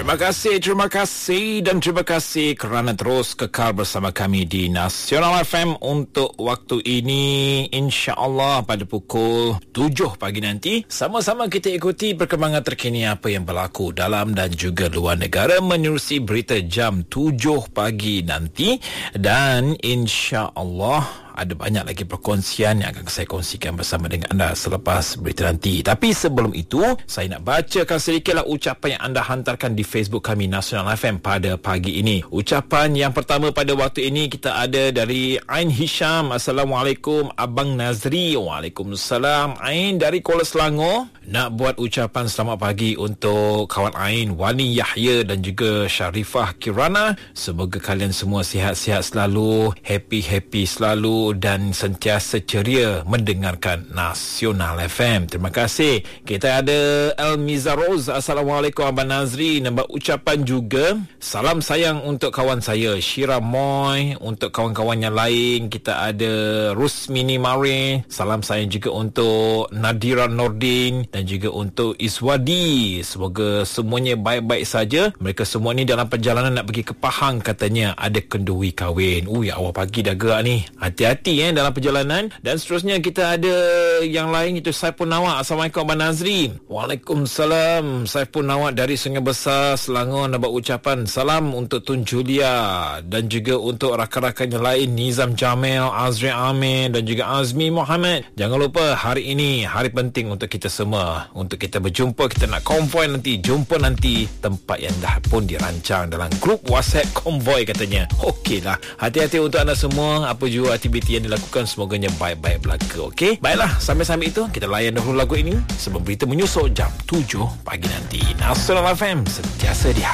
Terima kasih dan terima kasih kerana terus kekal bersama kami di Nasional FM untuk waktu ini. InsyaAllah pada pukul 7 pagi nanti sama-sama kita ikuti perkembangan terkini apa yang berlaku dalam dan juga luar negara menerusi berita jam 7 pagi nanti. Dan insyaAllah ada banyak lagi perkongsian yang akan saya kongsikan bersama dengan anda selepas berita nanti. Tapi sebelum itu, saya nak bacakan sedikitlah ucapan yang anda hantarkan di Facebook kami Nasional FM pada pagi ini. Ucapan yang pertama pada waktu ini kita ada dari Ain Hisham. Assalamualaikum Abang Nazri. Waalaikumsalam. Ain dari Kuala Selangor nak buat ucapan selamat pagi untuk kawan Ain, Wani Yahya dan juga Sharifah Kirana. Semoga kalian semua sihat-sihat selalu, happy-happy selalu dan sentiasa ceria mendengarkan Nasional FM. Terima kasih. Kita ada Elmiza Rose. Assalamualaikum Abang Nazri. Nampak ucapan juga salam sayang untuk kawan saya Shira Moy, untuk kawan-kawan yang lain kita ada Rusmini Mare. Salam sayang juga untuk Nadira Nordin dan juga untuk Iswadi. Semoga semuanya baik-baik saja. Mereka semua ni dalam perjalanan nak pergi ke Pahang katanya ada kenduri kahwin. Awal pagi dah gerak ni. Hati-hati dalam perjalanan. Dan seterusnya kita ada yang lain itu Saiful Nawak. Assalamualaikum Abang Nazri. Waalaikumsalam. Saiful Nawak dari Sungai Besar Selangor nak ucapan salam untuk Tun Julia dan juga untuk rakan-rakan yang lain Nizam Jamil, Azri Amir dan juga Azmi Muhammad. Jangan lupa hari ini hari penting untuk kita semua, untuk kita berjumpa. Kita nak konvoi nanti, jumpa nanti tempat yang dah pun dirancang dalam grup WhatsApp konvoi katanya. Okeylah, hati-hati untuk anda semua. Apa juga aktiviti yang dilakukan semoganya baik-baik berlaku. Okey, baiklah, sambil-sambil itu kita layan dahulu lagu ini sebelum berita menyusul jam 7 pagi nanti. Nasional FM sentiasa di